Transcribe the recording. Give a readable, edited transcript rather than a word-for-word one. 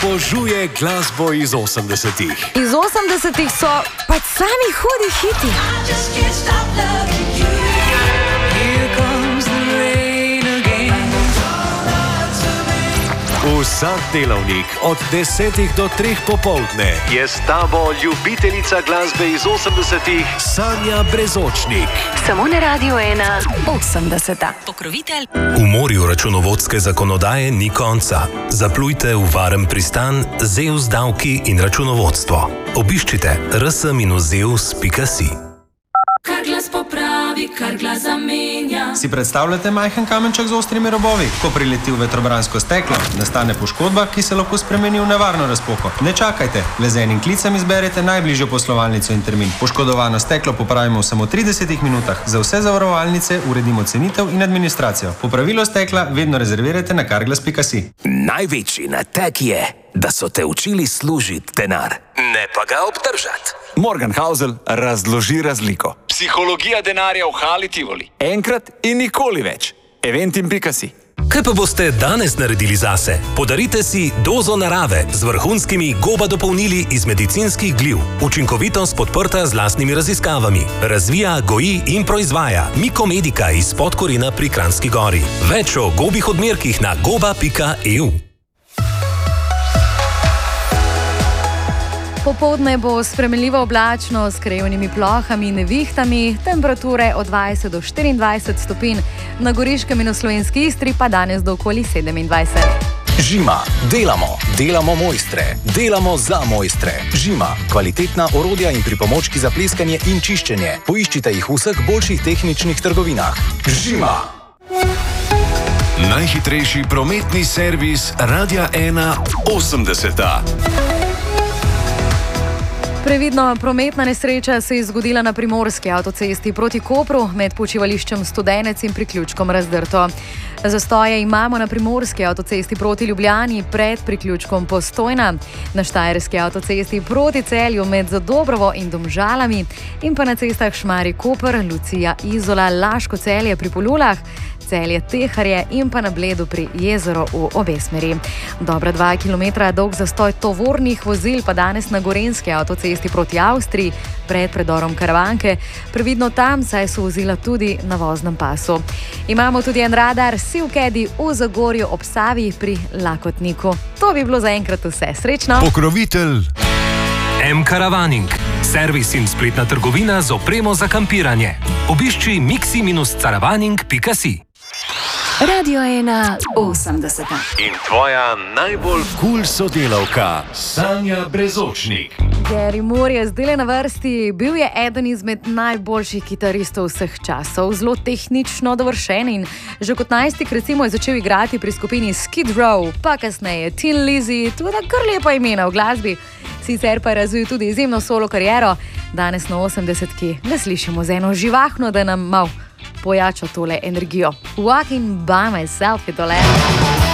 obožuje glasbo iz 80-ih. Iz 80-ih so pač sami hudi hiti. Vsak delavnik od 10 do 3 popoldne je s tabo ljubiteljica glasbe iz 80-ih Sanja Brezočnik. Samo na Radio 1 80. Pokrovitelj. V morju računovodske zakonodaje ni konca. Zaplujte v varen pristan Zeus davki in računovodstvo. Obiščite rs-zeus.si. Kar glas popravi, kar glas zamenja. Si predstavljate majhen kamenček z ostrimi robovi? Ko prileti v vetrobransko steklo, nastane poškodba, ki se lahko spremeni v nevarno razpoko. Ne čakajte, le z enim klicem izberete najbližjo poslovalnico in termin. Poškodovano steklo popravimo v samo 30 minutah. Za vse zavarovalnice uredimo cenitev in administracijo. Popravilo stekla vedno rezervirajte na karglas.si. Največji nateg je, da so te učili služiti denar, ne pa ga obdržati. Morgan Housel razloži razliko. Psihologija denarja v Hali Tivoli. Enkrat in nikoli več. Eventim.si. Kaj pa boste danes naredili zase? Podarite si dozo narave z vrhunskimi goba dopolnili iz medicinskih gliv. Učinkovitost podprta z lastnimi raziskavami. Razvija, goji in proizvaja Mikomedika iz Podkorina pri Kranjski Gori. Več o gobih odmerkih na goba.eu. Popoldne bo spremenljivo oblačno s krajevnimi plohami in nevihtami, temperature od 20 do 24 stopinj, na Goriškem in v Slovenski Istri pa danes do okoli 27. Žima. Delamo mojstre. Delamo za mojstre. Žima. Kvalitetna orodja in pripomočki za pleskanje in čiščenje. Poiščite jih v vseh boljših tehničnih trgovinah. Žima. Najhitrejši prometni servis Radia 1 80. Previdno, prometna nesreča se je zgodila na primorski avtocesti proti Kopru med počivališčem Studenec in priključkom Razdrto. Zastoje imamo na primorski avtocesti proti Ljubljani pred priključkom Postojna, na štajerski avtocesti proti Celju med Zadobrovo in Domžalami in pa na cestah Šmarje-Koper, Lucija-Izola, Laško-Celje pri Polulah, Celje-Teharje in pa na Bledu pri Jezeru v obe smeri. Dobra 2 kilometra dolg zastoj tovornih vozil pa danes na gorenjski avtocesti proti Avstriji pred predorom Karavanke. Previdno tam, saj so vozila tudi na voznem pasu. Imamo tudi en radar Sivkedi v Zagorju ob Savi pri Lakotniku. To bi bilo zaenkrat vse. Srečno! Pokrovitelj M-Caravaning. Servis in spletna trgovina z opremo za kampiranje. Obišči mixi-caravaning.si. Radio 1 80. in tvoja najbolj kul sodelavka Sanja Brezočnik. Gary Moore je zdaj na vrsti. Bil je eden izmed najboljših kitaristov vseh časov, zelo tehnično dovršen in že kot najstnik recimo je začel igrati pri skupini Skid Row, pa kasneje Tin Lizzy, tudi kar lepa imena v glasbi. Sicer pa je razvil tudi izjemno solo kariero. Danes na 80-ki ga slišimo z eno živahno, da nam mal pojača tole energijo. Walking by myself je tole.